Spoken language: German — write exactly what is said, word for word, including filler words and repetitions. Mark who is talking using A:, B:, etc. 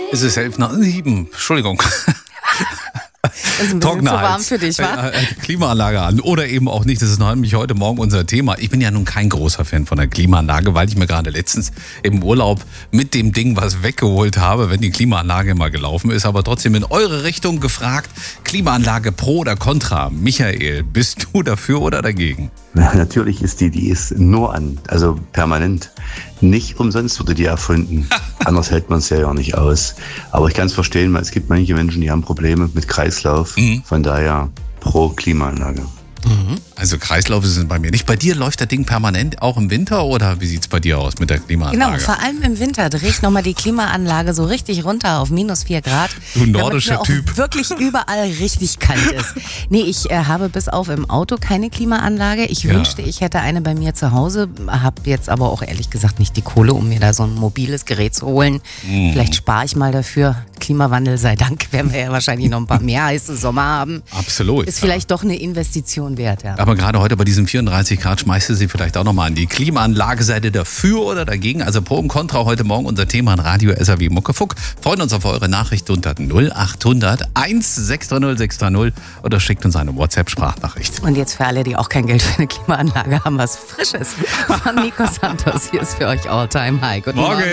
A: Es ist elf nach sieben. Entschuldigung.
B: Das ist ein bisschen zu warm für dich, wa?
A: Klimaanlage an oder eben auch nicht. Das ist nämlich heute Morgen unser Thema. Ich bin ja nun kein großer Fan von der Klimaanlage, weil ich mir gerade letztens im Urlaub mit dem Ding was weggeholt habe, wenn die Klimaanlage mal gelaufen ist. Aber trotzdem in eure Richtung gefragt, Klimaanlage pro oder contra? Michael, bist du dafür oder dagegen?
C: Natürlich ist die, die ist nur an, also permanent. Nicht umsonst wurde die erfunden. Anders hält man es ja ja nicht aus. Aber ich kann es verstehen, weil es gibt manche Menschen, die haben Probleme mit Kreislauf. Mhm. Von daher pro Klimaanlage.
A: Mhm. Also Kreislauf ist bei mir nicht. Bei dir läuft das Ding permanent auch im Winter oder wie sieht es bei dir aus mit der Klimaanlage?
B: Genau, vor allem im Winter drehe ich nochmal die Klimaanlage so richtig runter auf minus vier Grad.
A: Du nordischer
B: damit
A: Typ.
B: Auch wirklich überall richtig kalt ist. Nee, ich äh, habe bis auf im Auto keine Klimaanlage. Ich
A: Ja.
B: wünschte, ich hätte eine bei mir zu Hause, habe jetzt aber auch ehrlich gesagt nicht die Kohle, um mir da so ein mobiles Gerät zu holen.
A: Mhm.
B: Vielleicht spare ich mal dafür. Klimawandel sei Dank, werden wir ja wahrscheinlich noch ein paar mehr heiße Sommer haben.
A: Absolut.
B: Ist vielleicht doch eine Investition wert, ja.
A: Aber gerade heute bei diesen vierunddreißig Grad schmeißt du sie vielleicht auch nochmal an die Klimaanlage. Seid ihr dafür oder dagegen? Also pro und contra heute Morgen unser Thema in Radio S R W Muckefuck. Freuen uns auf eure Nachricht unter null acht hundert sechs drei null sechs drei null oder schickt uns eine WhatsApp-Sprachnachricht.
B: Und jetzt für alle, die auch kein Geld für eine Klimaanlage haben, was Frisches von Nico Santos. Hier ist für euch All Time High. Guten Morgen.
A: Morgen.